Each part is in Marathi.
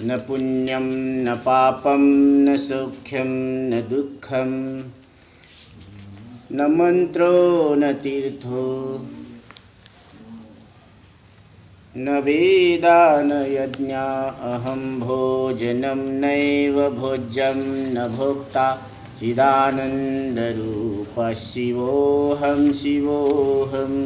न पुण्यं न पापं न सौख्यं न दुःखं न मंत्रो न तीर्थो न वेदा न यज्ञा अहं भोजनं नैव भोज्यं न भोक्ता चिदानंदरूप शिवोऽहं शिवोऽहम्.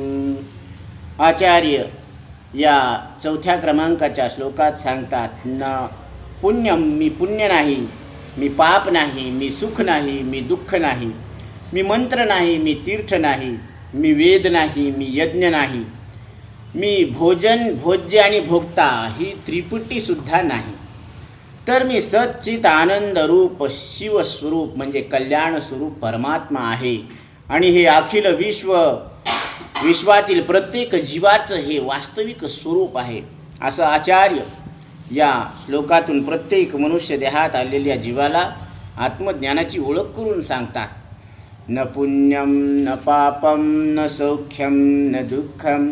आचार्य या चौथ्या क्रमांकाच्या श्लोकात सांगतात, न पुण्यम, मी पुण्य नाही, मी पाप नाही, मी सुख नाही, मी दुःख नाही, मी मंत्र नाही, मी तीर्थ नाही, मी वेद नाही, मी यज्ञ नाही, मी भोजन, भोज्य आणि भोक्ता ही त्रिपुटीसुद्धा नाही, तर मी सच्चित आनंद रूप शिवस्वरूप म्हणजे कल्याण स्वरूप परमात्मा आहे. आणि हे अखिल विश्वातील प्रत्येक जीवाचं हे वास्तविक स्वरूप आहे, असं आचार्य या श्लोकातून प्रत्येक मनुष्य देहात आलेल्या जीवाला आत्मज्ञानाची ओळख करून सांगतात. न पुण्यम न पापम न सौख्यम न दुःखम.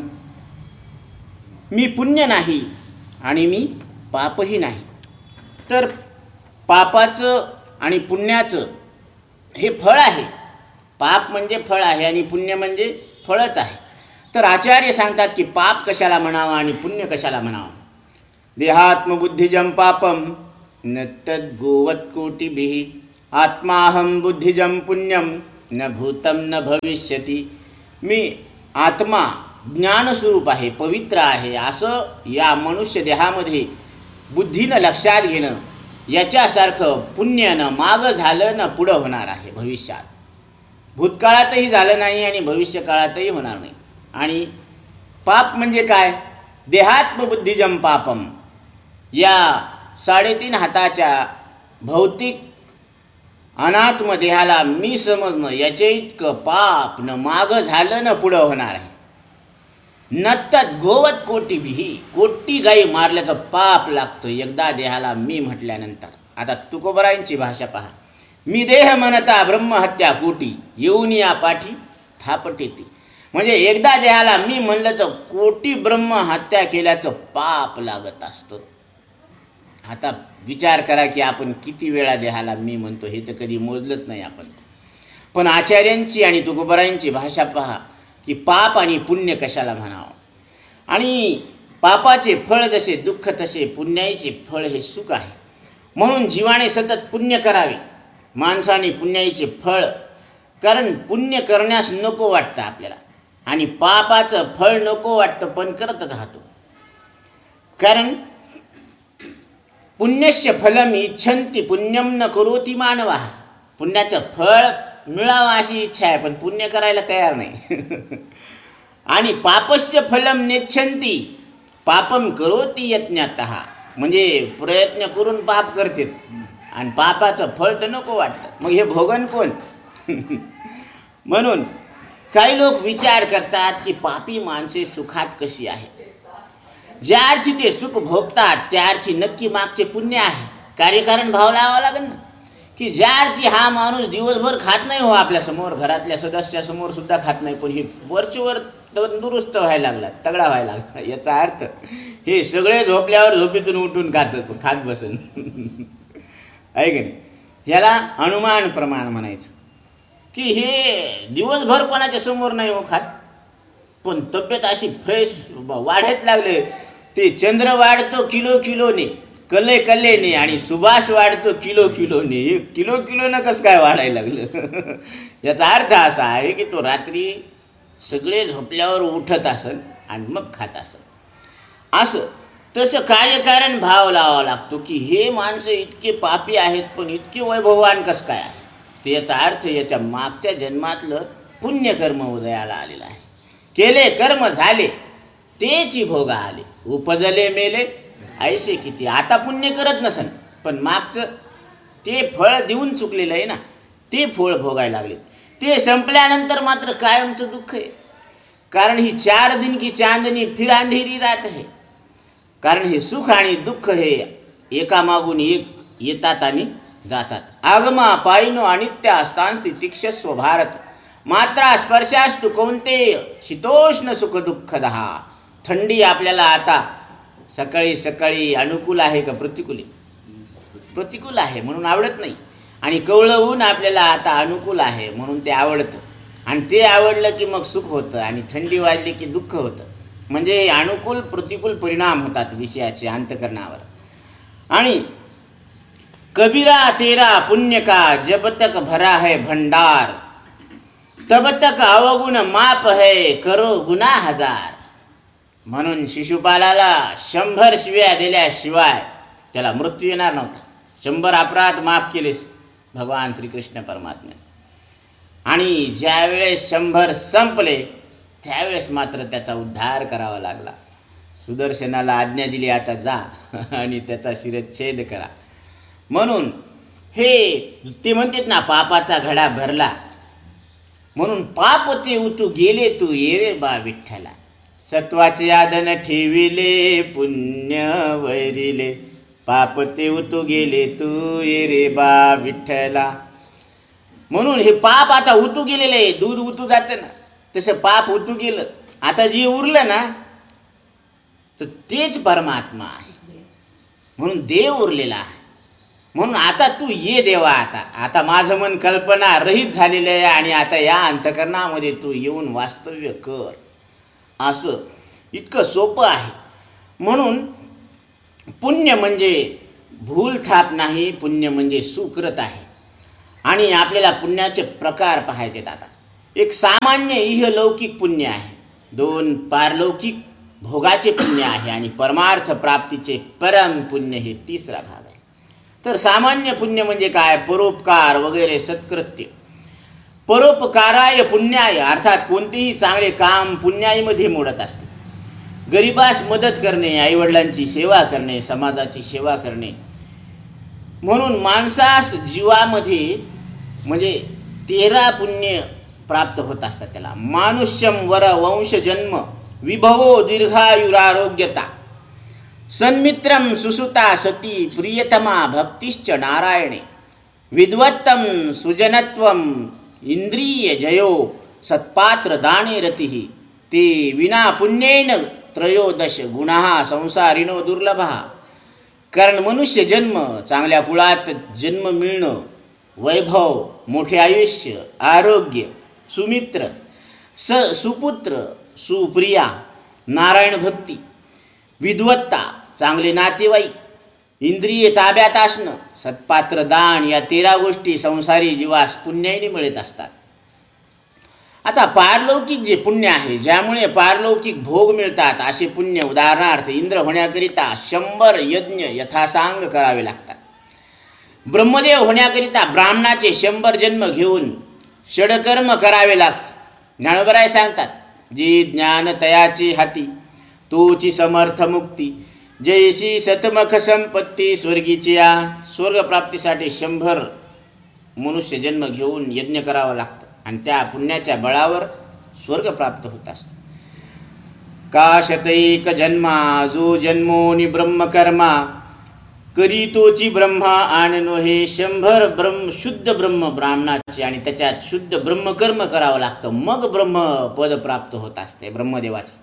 मी पुण्य नाही आणि मी पापही नाही. तर पापाचं आणि पुण्याचं हे फळ आहे. पाप म्हणजे फळ आहे आणि पुण्य म्हणजे फळच आहे. तर आचार्य सांगतात की पाप कशाला म्हणावं आणि पुण्य कशाला म्हणावं. देहात्मबुद्धिजं पापम न तद्गोवत्कोटिभिः आत्माहं बुद्धिजं पुण्यम न भूतं न भविष्यति. मी आत्मा ज्ञानस्वरूप आहे, पवित्र आहे, असं या मनुष्य देहामध्ये बुद्धीनं लक्षात घेणं, याच्यासारखं पुण्य न मागं झालं न पुढं होणार आहे भविष्यात. भूतकाळातही झालं नाही आणि भविष्यकाळातही होणार नाही. आणि पाप म्हणजे काय? देहात्मबुद्धिजं पापम. या 3.5 हाताच्या भौतिक अनात्म देहाला मी समजणं, याचे इतकं पाप न मागं झालं न पुढं होणार आहे. नत्तत गोवत कोटीभिः. कोटी गाई मारल्याचं पाप लागतं एकदा देहाला मी म्हटल्यानंतर. आता तुकोबरायांची भाषा पहा. मी देह म्हणता ब्रह्महत्या कोटी येऊन या पाठी थापटेती. म्हणजे एकदा देहाला मी म्हणलं तर कोटी ब्रह्महत्या केल्याचं पाप लागत असतं. आता विचार करा की आपण किती वेळा देहाला मी म्हणतो, हे तर कधी मोजलंच नाही आपण. पण आचार्यांची आणि तुकोबरायांची भाषा पहा की पाप आणि पुण्य कशाला म्हणावं. आणि पापाचे फळ जसे दुःख तसे पुण्याचे फळ हे सुख आहे. म्हणून जीवाने सतत पुण्य करावे, माणसाने पुण्याचे फळ. कारण पुण्य करण्यास नको वाटतं आपल्याला आणि पापाचं फळ नको वाटतं, पण करत राहतो. कारण पुण्यस्य फलम इच्छन्ति पुण्यम न करोति मानवा. पुण्याचं फळ मिळावं अशी इच्छा आहे, पण पुण्य करायला तयार नाही. आणि पापस्य फलम नेच्छन्ति पापम करोति यज्ञतः. म्हणजे प्रयत्न करून पाप करते आणि पापाचं फळ तर नको वाटतं, मग हे भोगन कोण? म्हणून काही लोक विचार करतात की पापी माणसे सुखात कशी आहे. ज्या अर्थी ते सुख भोगतात त्या अर्थी नक्की मागचे पुण्य आहे. कार्यकारण भाव लावावा लागेल ना, की ज्या अर्थी हा माणूस दिवसभर खात नाही, हो आपल्यासमोर घरातल्या सदस्यासमोर सुद्धा खात नाही, पण हे वरचेवर तंदुरुस्त व्हायला लागला, तगडा व्हायला लागला. याचा अर्थ हे सगळे झोपल्यावर झोपेतून उठून खात बसन. आहे की नाही? ह्याला अनुमान प्रमाण म्हणायचं. की हे दिवसभर कोणाच्या समोर नाही हो खात, पण तब्येत अशी फ्रेश वाढत लागले. ते चंद्र वाढतो किलोने, कल्लेने, आणि सुभाष वाढतो किलोने. किलोनं कसं काय वाढायला लागलं? याचा अर्थ असा आहे की तो रात्री सगळे झोपल्यावर उठत असेल आणि मग खात असेल. असं तसं कार्यकारण भाव लावावा लागतो की हे माणसं इतके पापी आहेत पण इतके वैभववान कसं काय आहे. ते याचा अर्थ याच्या मागच्या जन्मातलं पुण्यकर्म उदयाला आलेलं आहे. केले कर्म झाले तेची भोगा आले, उपजले मेले ऐसे किती. आता पुण्य करत नसन पण मागचं ते फळ देऊन चुकलेलं आहे ना, ते फळ भोगायला लागले. ते संपल्यानंतर मात्र कायमचं दुःख आहे. कारण ही 4 दिन की चांदनी फिर अंधेरी रात आहे. कारण हे सुख आणि दुःख हे एकामागून एक येतात आणि जातात. आगमा पायनो अनित्य अस्तांस्ति तिक्षस्व भारत. मात्रा स्पर्शास्तु कौंतेय शीतोष्ण सुख दुःखदहा. थंडी आपल्याला आता सकाळी अनुकूल आहे का प्रतिकूल? प्रतिकूल आहे म्हणून आवडत नाही, आणि कवळं ऊन आपल्याला आता अनुकूल आहे म्हणून ते आवडतं, आणि ते आवडलं की मग सुख होतं, आणि थंडी वाजली की दुःख होतं. म्हणजे अनुकूल प्रतिकूल परिणाम होतात विषयाचे अंतकरणावर. आणि कबीरा तेरा पुण्य का जब तक भरा है भंडार, तब तक अवगुण माप है करो गुना हजार. म्हणून शिशुपालाला 100 शिव्या दिल्याशिवाय त्याला मृत्यू येणार नव्हता. 100 अपराध माफ केलेस भगवान श्रीकृष्ण परमात्म्याने, आणि ज्यावेळेस 100 संपले त्यावेळेस मात्र त्याचा उद्धार करावा लागला. सुदर्शनाला आज्ञा दिली, आता जा आणि त्याचा शिरच्छेद करा. म्हणून हे ते म्हणतात ना, पापाचा घडा भरला म्हणून पाप ते उतू गेले तू ये रे बा विठ्ठला. सत्वाचे आदन ठेविले पुण्य वैरिले, पाप ते उतू गेले तू ये रे बा विठ्ठला. म्हणून हे पाप आता उतू गेलेलं आहे. दूध उतू जातं ना, तसं पाप उतू गेलं. आता जे उरलं ना तर तेच परमात्मा आहे, म्हणून देव उरलेला आहे. म्हणून आता तू ये देवा, आता माझं मन कल्पना रहित झालेलं आहे, आणि आता या अंतकरणामध्ये तू येऊन वास्तव्य कर. असं इतकं सोपं आहे. म्हणून पुण्य म्हणजे भूल थाप नाही, पुण्य म्हणजे सुकृत आहे. आणि आपल्याला पुण्याचे प्रकार पाहायचे. आता एक सामान्य इहलौकिक पुण्य आहे, 2 पारलौकिक भोगाचे पुण्य आहे, आणि परमार्थ प्राप्तीचे परम पुण्य हे 3रा भाग आहे. तर सामान्य पुण्य म्हणजे काय? परोपकार वगैरे सत्कृत्य. परोपकाराय पुण्याय, अर्थात कोणतेही चांगले काम पुण्याईमध्ये मोडत असते. गरिबास मदत करणे, आईवडिलांची सेवा करणे, समाजाची सेवा करणे. म्हणून माणसास जीवामध्ये म्हणजे 13 पुण्य प्राप्त होत असतात. त्याला मानुष्यम वर वंश जन्म विभवो दीर्घायुरारोग्यता, सन्मित्रम सुसुता सती प्रियतमा भक्तिश्च नारायणे, विद्वत्तम सुजनत्वम इंद्रिय जयो सत्पात्र दाने रतिः, ते विना पुण्येन त्रयोदश गुणाः संसारिणो दुर्लभः. कारण मनुष्य जन्म, चांगल्या कुळात जन्म मिळणं, वैभव, मोठे आयुष्य, आरोग्य, सुमित्र, सुपुत्र, सुप्रिया, नारायण भक्ती, विद्वत्ता, चांगले नातेवाईक, इंद्रिय ताब्यात असणं, सत्पात्र दान, या 13 गोष्टी संसारी जीवास पुण्याने मिळत असतात. आता पारलौकिक जे पुण्य आहे, ज्यामुळे पारलौकिक भोग मिळतात, असे पुण्य उदाहरणार्थ इंद्र होण्याकरिता 100 यज्ञ यथासांग करावे लागतात. ब्रह्मदेव होण्याकरिता ब्राह्मणाचे 100 जन्म घेऊन षडकर्म करावे लागते. ज्ञानोबराय सांगतात, जी ज्ञान तयाची हाती तोची समर्थ मुक्ती, जैसी सतमख संपत्ती स्वर्गीची या. स्वर्गप्राप्तीसाठी 100 मनुष्य जन्म घेऊन यज्ञ करावं लागतं, आणि त्या पुण्याच्या बळावर स्वर्ग प्राप्त होत असतो. काशतैक जन्मा जो जन्मोनी ब्रह्मकर्मा, करीतोची ब्रह्मा आणनो हे 100 शुद्ध ब्रह्म ब्राह्मणाचे, आणि त्याच्यात शुद्ध ब्रह्मकर्म करावं लागतं, मग ब्रह्मपद प्राप्त होत असते ब्रह्मदेवाचे.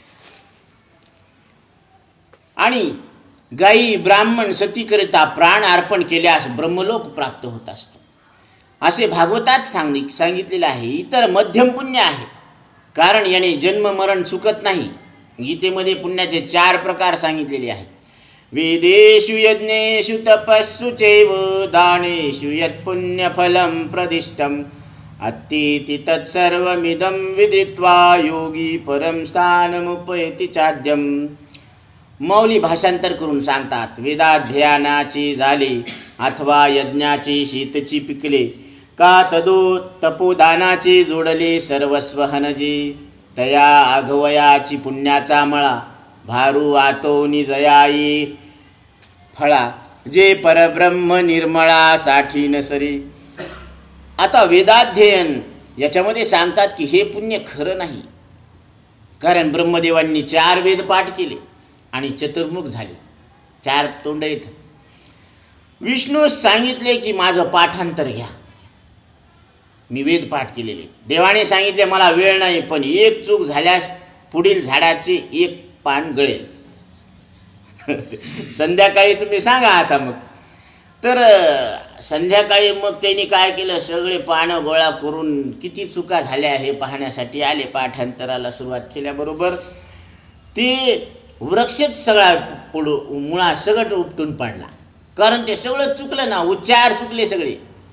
आणि गायी ब्राह्मण सतीकरिता प्राण अर्पण केल्यास ब्रह्मलोक प्राप्त होत असतो, असे भागवतात सांगितलेले आहे. इतर मध्यम पुण्य आहे, कारण याने जन्म मरण चुकत नाही. गीतेमध्ये पुण्याचे 4 प्रकार सांगितलेले आहेत. वेदेषु यज्ञेषु तपस्सु चैव दानेषु यत्पुण्यफलं प्रदिष्टम्, अत्तीति तत्सर्वमिदं विदित्वा योगी परम स्थानमुपैति चाद्यम्. मौली भाषांतर करून सांगतात, वेदाध्ययनाची झाली अथवा यज्ञाची शीतची पिकले, का तदो तपोदानाचे जोडले सर्वस्व हनजे, तया आघवयाची पुण्याचा मळा, भारू आतोनी जयाई फळा, जे परब्रह्म निर्मळासाठी नसरी. आता वेदाध्ययन याच्यामध्ये सांगतात की हे पुण्य खरं नाही, कारण ब्रह्मदेवांनी 4 वेद पाठ केले आणि चतुर्मुख झाले, 4 तोंड आहेत. विष्णू सांगितले की माझं पाठांतर घ्या, मी वेद पाठ केलेले. देवाने सांगितले मला वेळ नाही, पण एक चूक झाल्यास पुढील झाडाचे 1 पान गळेल. संध्याकाळी तुम्ही सांगा आता मग. तर संध्याकाळी मग त्यांनी काय केलं, सगळे पानं गोळा करून किती चुका झाल्या हे पाहण्यासाठी आले. पाठांतराला सुरुवात केल्याबरोबर ते वृक्षच सगळा मुळा सगळं उपटून पडला, कारण ते सगळं चुकलं ना, उच्चार चुकले सगळे.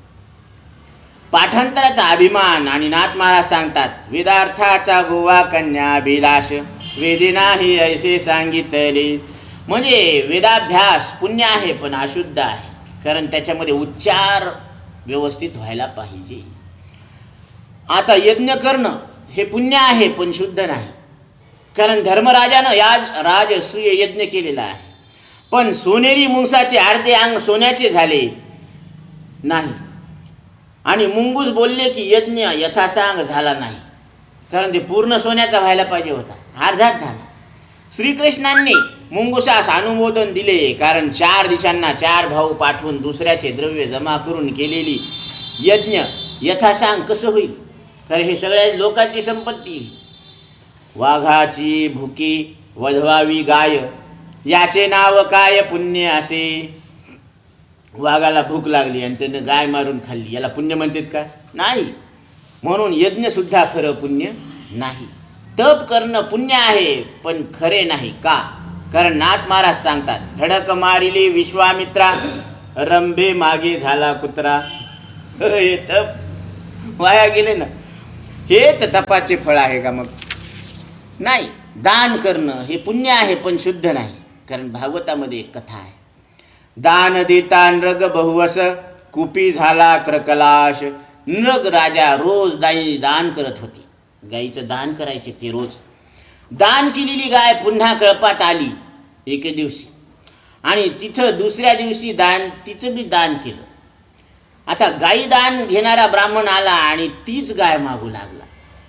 पाठांतराचा अभिमान. आणि नाथ महाराज सांगतात, वेदार्थाचा गोवा कन्याभिलाष वेदी नाही ऐसे सांगितले. म्हणजे वेदाभ्यास पुण्य आहे पण अशुद्ध आहे, कारण त्याच्यामध्ये उच्चार व्यवस्थित व्हायला पाहिजे. आता यज्ञ करणं हे पुण्य आहे पण शुद्ध नाही, कारण धर्मराजानं या राजसूय यज्ञ केलेला आहे, पण सोनेरी मुंगसाचे अर्धे अंग सोन्याचे झाले नाही. आणि मुंगूस बोलले की यज्ञ यथासांग झाला नाही, कारण ते पूर्ण सोन्याचा व्हायला पाहिजे होता, अर्धाच झाला. श्रीकृष्णांनी मुंगुसास अनुमोदन दिले, कारण 4 दिशांना 4 भाऊ पाठवून दुसऱ्याचे द्रव्य जमा करून केलेली यज्ञ यथासांग कसं होईल, कारण हे सगळ्या लोकांची संपत्ती. वाघाची भुकी वधवावी गाय, याचे नाव काय पुण्य असे. वाघाला भूक लागली आणि त्याने गाय मारून खाल्ली, याला पुण्य म्हणतात का? नाही. म्हणून यज्ञ सुद्धा खरं पुण्य नाही. तप करणं पुण्य आहे पण खरे नाही. का? कारण नाथ महाराज सांगतात, धडक मारिले विश्वामित्रा रंभे मागे झाला कुत्रा. हे तप वाया गेले ना. हेच तपाचे फळ आहे का? मग नाही. दान करणं हे पुण्य आहे पण शुद्ध नाही, कारण भागवतामध्ये एक कथा आहे, दान देता नृग बहुवस कुपी झाला क्रकलाश. नृग राजा रोज दान करत होते, गाईचं दान करायचे ते रोज. दान केलेली गाय पुन्हा कळपात आली एके दिवशी, आणि तिथं दुसऱ्या दिवशी तिचं बी दान केलं. आता गाई दान घेणारा ब्राह्मण आला आणि तीच गाय मागू लागला.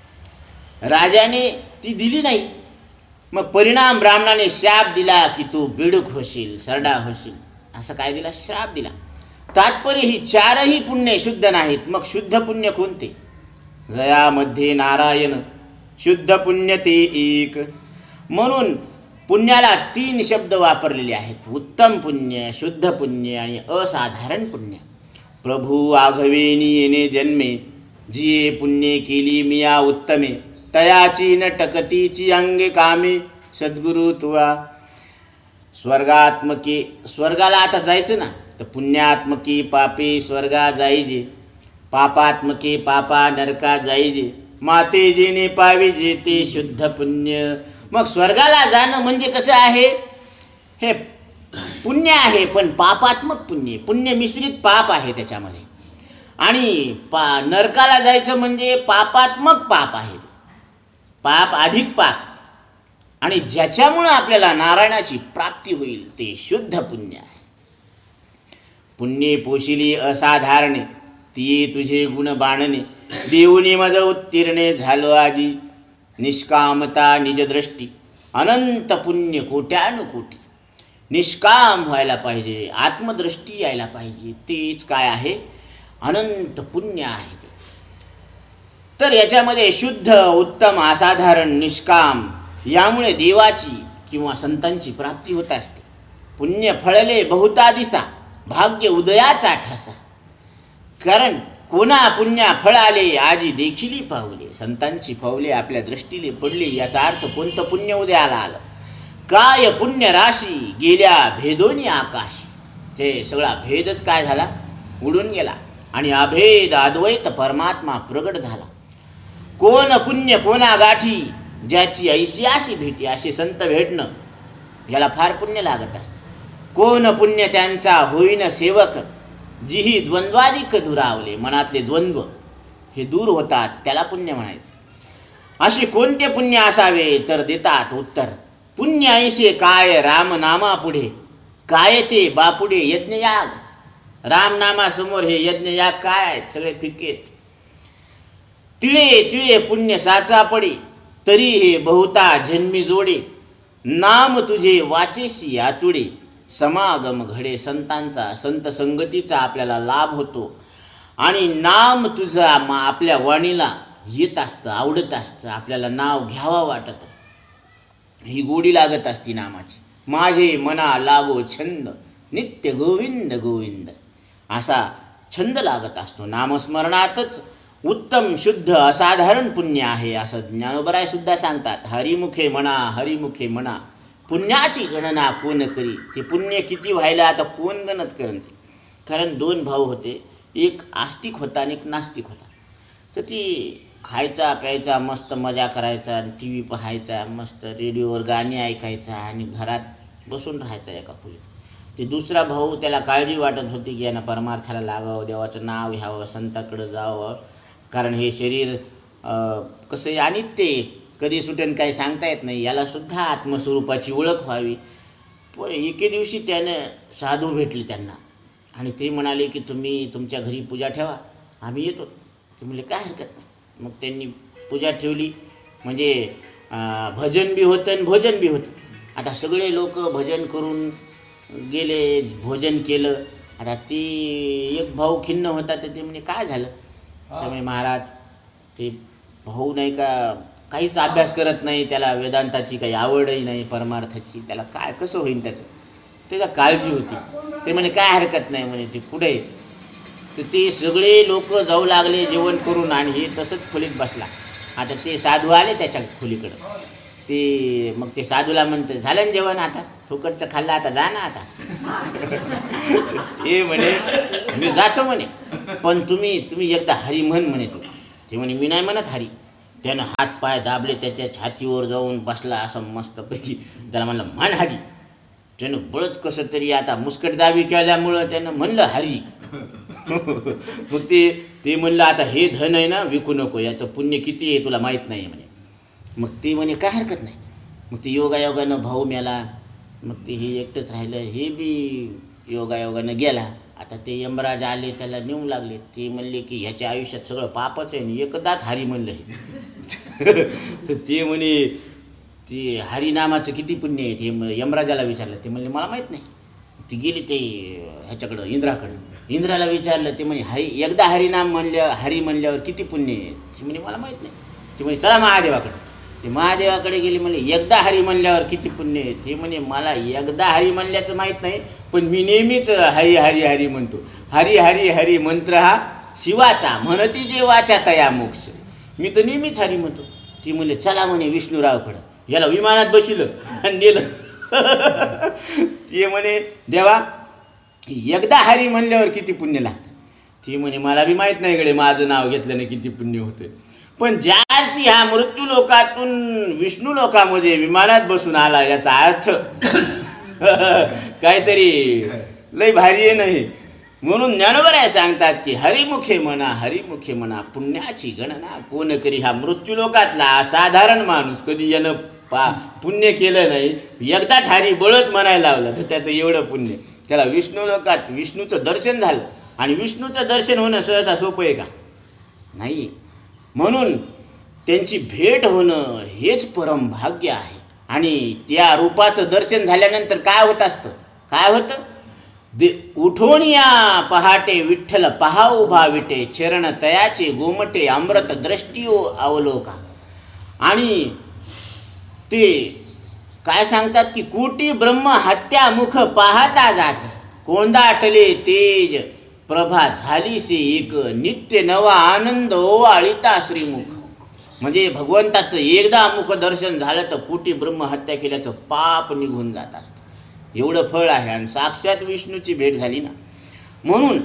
राजाने ती दिली नाही. मग परिणाम ब्राह्मणाने शाप दिला की तू बिडूक होशील, सरडा होशील. असं काय दिला? श्राप दिला. तात्पर्य ही 4ही पुण्य शुद्ध नाहीत. मग शुद्ध पुण्य कोणते? जयामध्ये नारायण शुद्ध पुण्य ते एक. म्हणून पुण्याला 3 शब्द वापरलेले आहेत, उत्तम पुण्य, शुद्ध पुण्य आणि असाधारण पुण्य. प्रभू आघवेनी येणे जन्मे, जिये पुण्ये केली मिया उत्तमे, तयाची न टकतीची अंगे कामे, सद्गुरु तुवा. स्वर्गात्मके, स्वर्गाला आता जायचं ना, तर पुण्यात्मके पापे स्वर्गा जाईजे, पापात्मके पापा नरका जाईजे, माते जेने पाविजे ते शुद्ध पुण्य. मग स्वर्गाला जाणं म्हणजे कसं आहे? हे पुण्य आहे पण पापात्मक पुण्य, पुण्य मिश्रित पाप आहे त्याच्यामध्ये. आणि नरकाला जायचं म्हणजे पापात्मक पाप आहे, पाप अधिक पाप, आणि ज्याच्यामुळं आपल्याला नारायणाची प्राप्ती होईल ते शुद्ध पुण्य आहे. पुण्ये पोशिली असाधारणे, ती तुझे गुण बाणणे, देऊनी मज उत्तीर्णे झालो आजी. निष्कामता निजदृष्टी, अनंत पुण्य कोट्यानुकोटी. निष्काम व्हायला पाहिजे, आत्मदृष्टी यायला पाहिजे, तेच काय आहे? अनंत पुण्य आहे ते. तर याच्यामध्ये शुद्ध, उत्तम, असाधारण, निष्काम यामुळे देवाची किंवा संतांची प्राप्ती होत असते. पुण्य फळले बहुता दिसा, भाग्य उदयाचा ठसा. कारण कोणा पुण्या फळ आले आजी देखील पावले. संतांची पावले आपल्या दृष्टीने पडली, याचा अर्थ कोणतं पुण्य उदयाला आलं? काय पुण्य राशी गेल्या भेदोनी आकाशी. ते सगळा भेदच काय झाला? उडून गेला, आणि अभेद अद्वैत परमात्मा प्रगट झाला. कोण पुण्य कोणा गाठी, ज्याची ऐशियाशी भेटी. असे संत भेटणं याला फार पुण्य लागत असतं. कोण पुण्य त्यांचा होईन सेवक, जिही द्वंद्वाधिक दुरावले. मनातले द्वंद्व हे दूर होतात, त्याला पुण्य म्हणायचं. असे कोणते पुण्य असावे? तर देतात उत्तर, पुण्य ऐसे काय रामनामा पुढे, काय ते बापुढे यज्ञयाग. रामनामासमोर हे यज्ञयाग काय आहेत? सगळे फिक्केत. तिळे तिळे पुण्य साचा पडे, तरी हे बहुता जन्मी जोडे. नाम तुझे वाचेशी आतुडे, समागम घडे संतांचा. संत संगतीचा आपल्याला लाभ होतो, आणि नाम तुझं आपल्या वाणीला येत असतं, आवडत असतं, आपल्याला नाव घ्यावा वाटत, ही गोडी लागत असती नामाची. माझे मना लागो छंद, नित्य गोविंद गोविंद. असा छंद लागत असतो. नामस्मरणातच उत्तम शुद्ध असाधारण पुण्य आहे असं ज्ञानोबराय सुद्धा सांगतात. हरिमुखे म्हणा, हरिमुखे म्हणा, पुण्याची गणना कोण करी. ते पुण्य किती व्हायला आता कोण गणत करण ते. कारण दोन भाऊ होते, एक आस्तिक होता आणि एक नास्तिक होता. तर ती खायचा प्यायचा, मस्त मजा करायचा, टी व्ही पाहायचा, मस्त रेडिओवर गाणी ऐकायचा आणि घरात बसून राहायचा एका खोलीत. ते दुसरा भाऊ, त्याला काळजी वाटत होती की यानं परमार्थाला लागावं, देवाचं नाव घ्यावं, संताकडं जावं. कारण हे शरीर कसं आहे, अनित्य आहे, कधी सुटेन काही सांगता येत नाही. यालासुद्धा आत्मस्वरूपाची ओळख व्हावी. पण एके दिवशी त्यानं साधू भेटले त्यांना आणि ते म्हणाले की तुम्ही तुमच्या घरी पूजा ठेवा, आम्ही येतो. ते म्हणले काय हरकत नाही. मग त्यांनी पूजा ठेवली. म्हणजे भजन बी होतं आणि भोजन बी होतं. आता सगळे लोक भजन करून गेले, भोजन केलं. आता ती एक भाऊ खिन्न होता. तर ते म्हणे काय झालं. त्यामुळे महाराज, ते भाऊ नाही का काहीच अभ्यास करत नाही, त्याला वेदांताची काही आवडही नाही, परमार्थाची, त्याला काय कसं होईल त्याचं. त्याला काळजी होती. ते म्हणे काय हरकत नाही म्हणे, ते पुढे. तर ते सगळे लोक जाऊ लागले जेवण करून आणि हे तसंच खोलीत बसला. आता ते साधू आले त्याच्या खोलीकडं. ते मग ते साधूला म्हणते झालं ना जेवण, आता फुकटचं खाल्लं, आता जा ना आता. ते म्हणे मी जातो म्हणे, पण तुम्ही एकदा हरी म्हण म्हणे तू. ते म्हणे मी नाही म्हणत हरी. त्यानं हात पाय दाबले, त्याच्या छातीवर जाऊन बसला असं मस्तपैकी. त्याला म्हणलं म्हण हरी. त्यानं बळच कसं तरी आता मुस्कटदाबी केल्यामुळं त्यानं म्हणलं हरी. मग ते म्हणलं आता हे धन आहे ना, विकू नको, याचं पुण्य किती आहे तुला माहीत नाही म्हणे. मग ते म्हणे काय हरकत नाही. मग ते योगायोगानं भाऊ मेला. मग ते हे एकटंच राहिलं. हे बी योगायोगानं गेला. आता ते यमराज आले, त्याला नेऊन लागले. ते म्हणले की ह्याच्या आयुष्यात सगळं पापच आहे आणि एकदाच हरी म्हणलं हे. तर ते म्हणे ते हरिनामाचं किती पुण्य आहे ते यमराजाला विचारलं. ते म्हणले मला माहीत नाही. ती गेली ते ह्याच्याकडं इंद्राकडं. इंद्राला विचारलं. ते म्हणे एकदा हरिनाम हरी म्हणल्यावर किती पुण्य आहे. ती म्हणे मला माहीत नाही. ती म्हणे चला महादेवाकडे. ते महादेवाकडे गेली. म्हणे एकदा हरी म्हणल्यावर किती पुण्य आहे. ते म्हणे मला एकदा हरी म्हणल्याचं माहीत नाही, पण मी नेहमीच हरी हरी हरी म्हणतो. हरी हरी हरी मंत्र हा शिवाचा, म्हणती जे वाचा तया मोक्ष. मी तर नेहमीच हरी म्हणतो. ती म्हणले चला म्हणे विष्णुरावकडं. याला विमानात बसिलं आणि नेलं. ते म्हणे देवा एकदा हरी म्हणल्यावर किती पुण्य लागतं. ती म्हणे मला बी माहीत नाही गडे, माझं नाव घेतल्याने किती पुण्य होतं. पण ज्या अर्थी ह्या मृत्यू लोकातून विष्णू लोकामध्ये विमानात बसून आला, याचा अर्थ काहीतरी लय भारी आहे नाही. म्हणून ज्ञानोबराय सांगतात की हरिमुखे म्हणा, हरिमुखे म्हणा, पुण्याची गणना कोण करी. हा मृत्यू लोकातला असाधारण माणूस, कधी यानं पुण्य केलं नाही, एकदाच हरी बळच म्हणायला लावलं तर त्याचं एवढं पुण्य. त्याला विष्णू लोकात विष्णूचं दर्शन झालं. आणि विष्णूचं दर्शन होणं सहसा सोपं आहे का? नाही. म्हणून त्यांची भेट होणं हेच परम भाग्य आहे. आणि त्या रूपाचं दर्शन झाल्यानंतर काय होत असतं, काय होतं. उठून या पहाटे विठ्ठल पहा उभा विटे, चरण तयाचे गोमटे अमृत दृष्टी अवलोका. आणि ते काय सांगतात की कोटी ब्रह्म हत्या मुख पाहता जात, कोंदाटले तेज प्रभा झालीसे एक, नित्य नवा आनंद ओवाळिता श्रीमुख. म्हणजे भगवंताचं एकदा मुख दर्शन झालं तर कोटी ब्रह्म हत्या केल्याचं पाप निघून जात असतं. एवढं फळ आहे. आणि साक्षात विष्णूची भेट झाली ना. म्हणून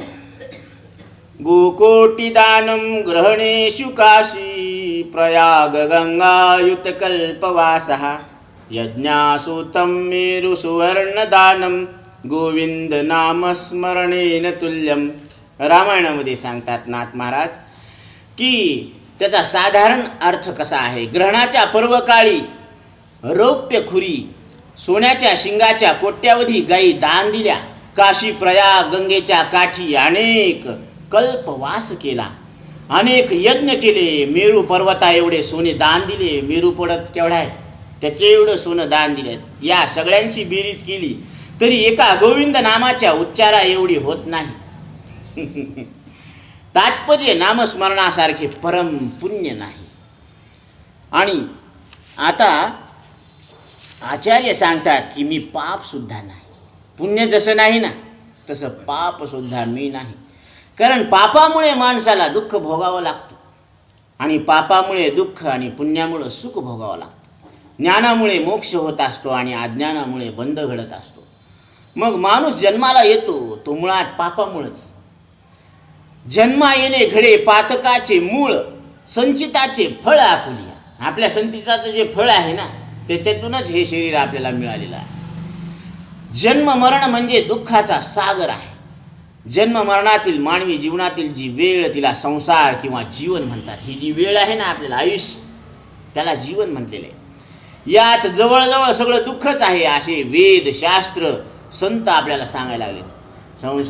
गोकोटी दानम ग्रहणेषु काशी, प्रयाग गंगायुत कल्पवासः, यज्ञासूतं मेरु सुवर्ण दानम, गोविंद नामस्मरणेन तुल्यम. रामायणामध्ये सांगतात नाथ महाराज की त्याचा साधारण अर्थ कसा आहे. ग्रहणाच्या पर्वकाळी रौप्य खुरी, सोन्याच्या शिंगाच्या कोट्यावधी गायी दान दिल्या. काशी प्रयाग गंगेच्या काठी अनेक कल्पवास केला, अनेक यज्ञ केले. मेरू पर्वता एवढे सोने दान दिले. मेरू पर्वत केवढा आहे, त्याचे एवढं सोनं दान दिले. या सगळ्यांची बेरीज केली तरी एका गोविंद नामाच्या उच्चारा एवढी होत नाही. तात्पर्य नामस्मरणासारखे परम पुण्य नाही. आणि आता आचार्य सांगतात की मी पाप सुद्धा नाही, पुण्य जसं नाही ना, तसं पाप सुद्धा मी नाही. कारण पापामुळे माणसाला दुःख भोगावं लागतं आणि पापामुळे दुःख आणि पुण्यामुळे सुख भोगावं लागतं. ज्ञानामुळे मोक्ष होत असतो आणि अज्ञानामुळे बंध घडत असतो. मग माणूस जन्माला येतो तो मुळात पापामुळेच. जन्मा येणे घडे पातकाचे मूळ, संचिताचे फळ आपुलिया. आपल्या संचिताचं जे फळ आहे ना, त्याच्यातूनच हे शरीर आपल्याला मिळालेलं आहे. जन्म मरण म्हणजे दुःखाचा सागर आहे. जन्म मरणातील मानवी जीवनातील जी वेळ तिला संसार किंवा जीवन म्हणतात. ही जी वेळ आहे ना आपल्याला आयुष्य, त्याला जीवन म्हटलेलं आहे. यात जवळजवळ सगळं दुःखच आहे असे वेद शास्त्र संत आपल्याला सांगायला लागले. संसार